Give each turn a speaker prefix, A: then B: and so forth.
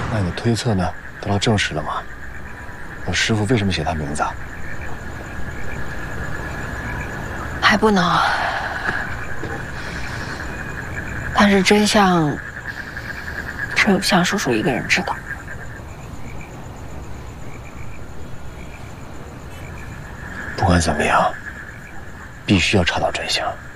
A: 那你的推测呢？得到证实了吗？我师傅为什么写他名字啊？
B: 还不能。但是真相只有向叔叔一个人知道。
A: 不管怎么样，必须要查到真相。